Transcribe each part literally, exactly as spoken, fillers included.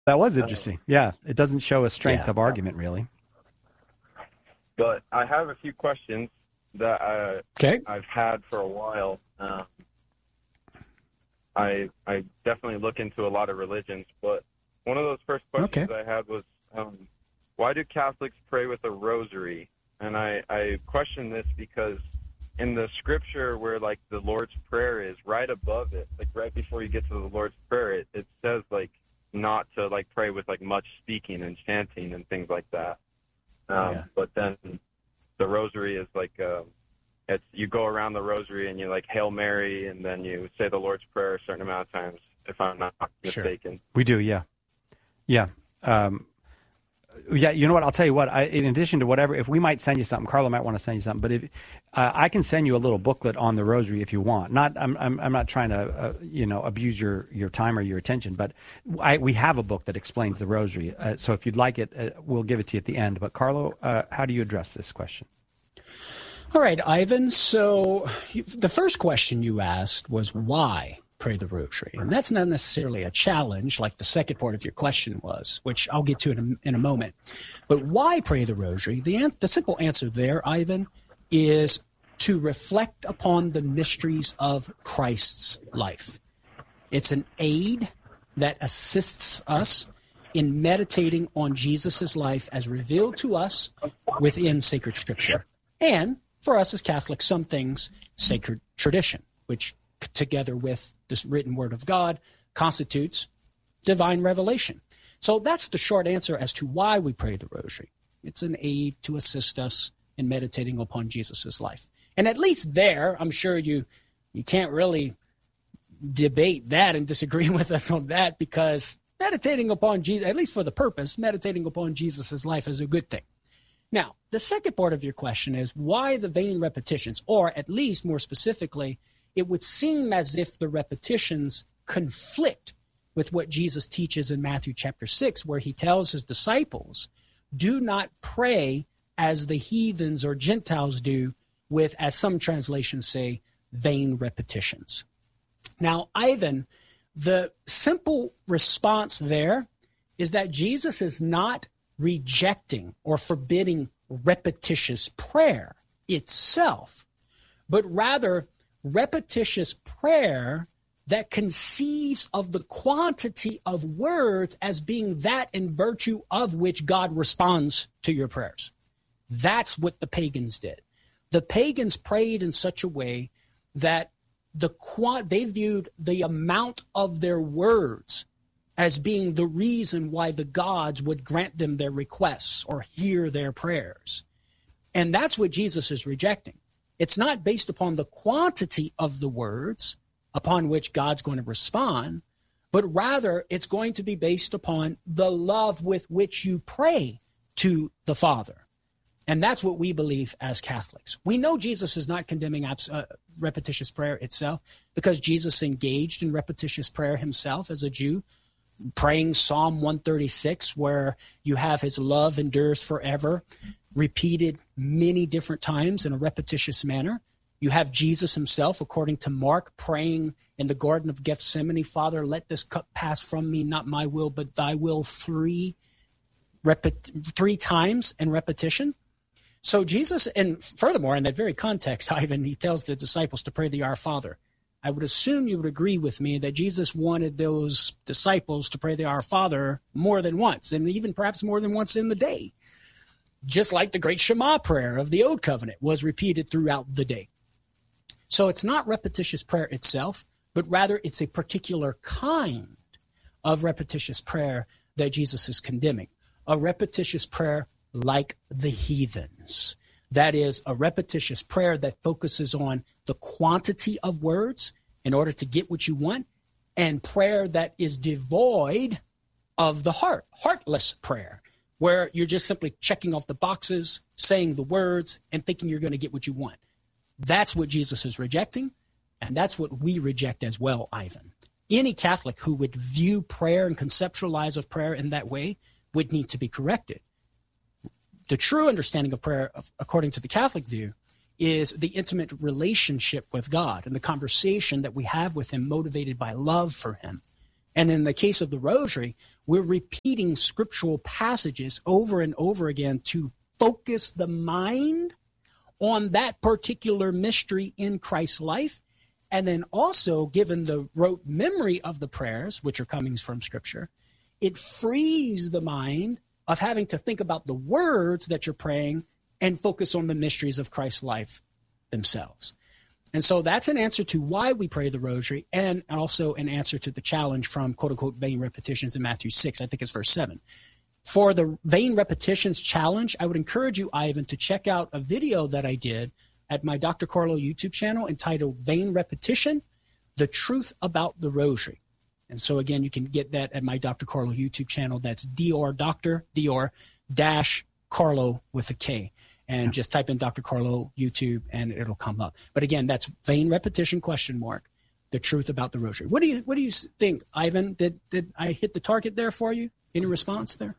That was interesting. Yeah, it doesn't show a strength Yeah. of argument, really. But I have a few questions that I, Okay. I've had for a while. Um, I I definitely look into a lot of religions, but one of those first questions Okay. I had was, um, why do Catholics pray with a rosary? And I, I question this because in the scripture where, like, the Lord's Prayer is, right above it, like, right before you get to the Lord's Prayer, it, it says, like, not to, like, pray with, like, much speaking and chanting and things like that. Um, Yeah. But then the rosary is, like, uh, it's you go around the rosary and you, like, Hail Mary, and then you say the Lord's Prayer a certain amount of times, if I'm not Sure. mistaken. We do, yeah. Yeah. Um, yeah, you know what? I'll tell you what. I, in addition to whatever, if we might send you something, Carla might want to send you something. But if uh, I can send you a little booklet on the rosary if you want. Not, I'm, I'm, I'm not trying to, uh, you know, abuse your, your time or your attention. But I, we have a book that explains the rosary. Uh, so if you'd like it, uh, we'll give it to you at the end. But Carlo, uh, how do you address this question? All right, Ivan. So you, the first question you asked was why pray the rosary? And that's not necessarily a challenge like the second part of your question was, which I'll get to in a, in a moment. But why pray the rosary? The, an- the simple answer there, Ivan, is to reflect upon the mysteries of Christ's life. It's an aid that assists us in meditating on Jesus' life as revealed to us within sacred scripture. And for us as Catholics, some things sacred tradition, which together with this written word of God constitutes divine revelation. So that's the short answer as to why we pray the rosary. It's an aid to assist us in meditating upon Jesus' life. And at least there, I'm sure you you can't really debate that and disagree with us on that, because meditating upon Jesus, at least for the purpose, meditating upon Jesus' life is a good thing. Now, the second part of your question is why the vain repetitions, or at least more specifically, it would seem as if the repetitions conflict with what Jesus teaches in Matthew chapter six, where he tells his disciples, do not pray as the heathens or Gentiles do with, as some translations say, vain repetitions. Now, Ivan, the simple response there is that Jesus is not rejecting or forbidding repetitious prayer itself, but rather repetitious prayer that conceives of the quantity of words as being that in virtue of which God responds to your prayers. That's what the pagans did. The pagans prayed in such a way that the quant- they viewed the amount of their words as being the reason why the gods would grant them their requests or hear their prayers. And that's what Jesus is rejecting. It's not based upon the quantity of the words upon which God's going to respond, but rather it's going to be based upon the love with which you pray to the Father. And that's what we believe as Catholics. We know Jesus is not condemning abs- uh, repetitious prayer itself, because Jesus engaged in repetitious prayer himself as a Jew, praying Psalm one thirty-six, where you have his love endures forever, repeated many different times in a repetitious manner. You have Jesus himself, according to Mark, praying in the Garden of Gethsemane, Father, let this cup pass from me, not my will, but thy will, three, repet- three times in repetition. So Jesus, and furthermore, in that very context, Ivan, he tells the disciples to pray the Our Father. I would assume you would agree with me that Jesus wanted those disciples to pray the Our Father more than once, and even perhaps more than once in the day. Just like the great Shema prayer of the Old Covenant was repeated throughout the day. So it's not repetitious prayer itself, but rather it's a particular kind of repetitious prayer that Jesus is condemning. A repetitious prayer like the heathens. That is a repetitious prayer that focuses on the quantity of words in order to get what you want, and prayer that is devoid of the heart, heartless prayer, where you're just simply checking off the boxes, saying the words, and thinking you're going to get what you want. That's what Jesus is rejecting, and that's what we reject as well, Ivan. Any Catholic who would view prayer and conceptualize of prayer in that way would need to be corrected. The true understanding of prayer, according to the Catholic view, is the intimate relationship with God and the conversation that we have with him motivated by love for him. And in the case of the rosary, we're repeating scriptural passages over and over again to focus the mind on that particular mystery in Christ's life. And then also, given the rote memory of the prayers, which are coming from Scripture, it frees the mind of having to think about the words that you're praying and focus on the mysteries of Christ's life themselves. And so that's an answer to why we pray the rosary, and also an answer to the challenge from quote-unquote vain repetitions in Matthew six. I think it's verse seven. For the vain repetitions challenge, I would encourage you, Ivan, to check out a video that I did at my Doctor Carlo YouTube channel entitled Vain Repetition, The Truth About the Rosary. And so, again, you can get that at my Doctor Carlo YouTube channel. That's Dr. Doctor Dr. dash Carlo with a K. And just type in Doctor Carlo YouTube and it'll come up. But again, that's vain repetition question mark, the truth about the rosary. What do you what do you think, Ivan? Did did I hit the target there for you? Any response there?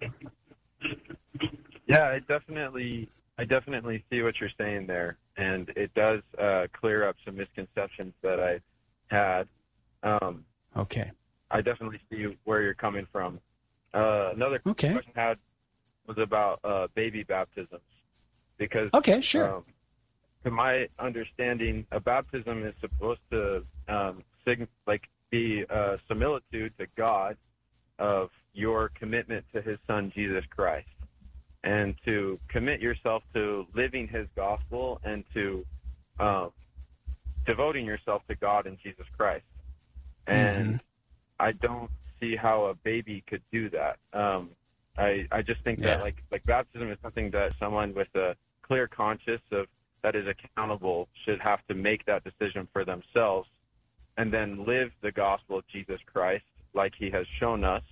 Yeah, I definitely I definitely see what you're saying there, and it does uh, clear up some misconceptions that I had. Um, okay. I definitely see where you're coming from. Uh, another okay. question I had was about uh, baby baptisms. Because, okay, sure. Um, to my understanding, a baptism is supposed to um, sig- like be a similitude to God of your commitment to His Son Jesus Christ, and to commit yourself to living His gospel and to um, devoting yourself to God and Jesus Christ. And mm-hmm. I don't see how a baby could do that. Um, I I just think yeah. that like like baptism is something that someone with a clear conscience of that is accountable should have to make that decision for themselves, and then live the gospel of Jesus Christ like He has shown us.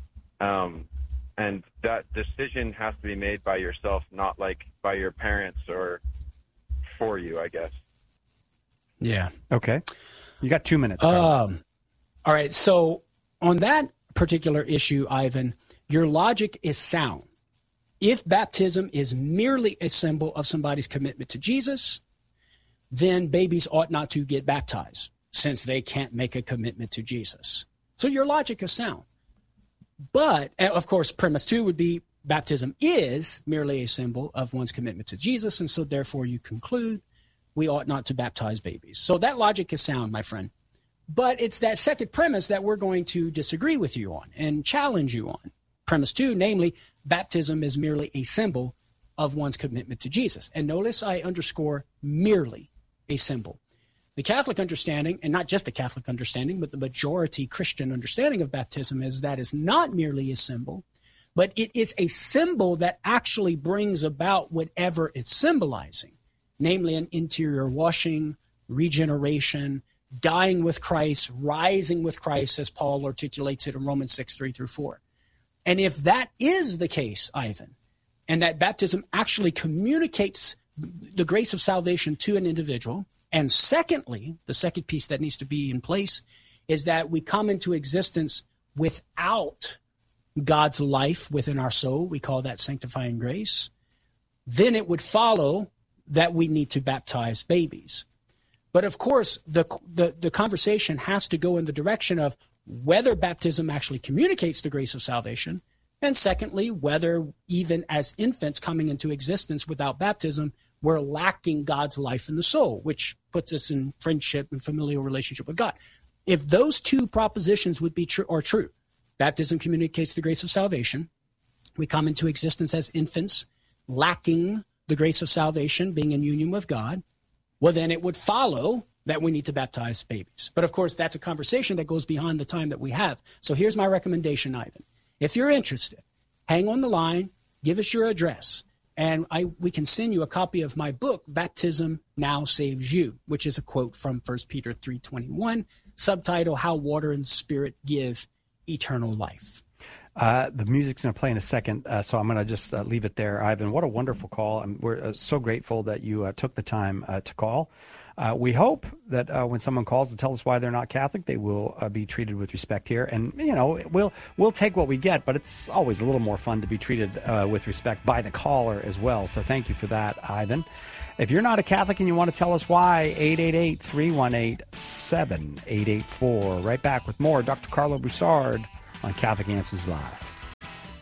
Um, and that decision has to be made by yourself, not like by your parents or for you, I guess. Yeah. Okay. You got two minutes. Um. All right. So on that particular issue, Ivan, your logic is sound. If baptism is merely a symbol of somebody's commitment to Jesus, then babies ought not to get baptized since they can't make a commitment to Jesus. So your logic is sound. But, of course, premise two would be baptism is merely a symbol of one's commitment to Jesus, and so therefore you conclude we ought not to baptize babies. So that logic is sound, my friend. But it's that second premise that we're going to disagree with you on and challenge you on. Premise two, namely, baptism is merely a symbol of one's commitment to Jesus. And notice I underscore merely a symbol. The Catholic understanding, and not just the Catholic understanding, but the majority Christian understanding of baptism is that it's not merely a symbol, but it is a symbol that actually brings about whatever it's symbolizing, namely an interior washing, regeneration, dying with Christ, rising with Christ, as Paul articulates it in Romans six, three through four. And if that is the case, Ivan, and that baptism actually communicates the grace of salvation to an individual, and secondly, the second piece that needs to be in place is that we come into existence without God's life within our soul. We call that sanctifying grace. Then it would follow that we need to baptize babies. But of course, the, the, the conversation has to go in the direction of whether baptism actually communicates the grace of salvation, and secondly, whether even as infants coming into existence without baptism, we're lacking God's life in the soul, which puts us in friendship and familial relationship with God. If those two propositions would be true or true, baptism communicates the grace of salvation. We come into existence as infants, lacking the grace of salvation, being in union with God. Well, then it would follow that we need to baptize babies. But of course, that's a conversation that goes beyond the time that we have. So here's my recommendation, Ivan. If you're interested, hang on the line, give us your address, and I we can send you a copy of my book, Baptism Now Saves You, which is a quote from First Peter three twenty-one, subtitle, How Water and Spirit Give Eternal Life. Uh, the music's going to play in a second, uh, so I'm going to just uh, leave it there. Ivan, what a wonderful call. I'm, we're uh, so grateful that you uh, took the time uh, to call. uh, we hope that uh, when someone calls to tell us why they're not Catholic, they will uh, be treated with respect here. And, you know, we'll we'll take what we get, but it's always a little more fun to be treated uh, with respect by the caller as well. So thank you for that, Ivan. If you're not a Catholic and you want to tell us why, eight eight eight, three one eight, seven eight eight four. Right back with more Doctor Carlo Broussard on Catholic Answers Live.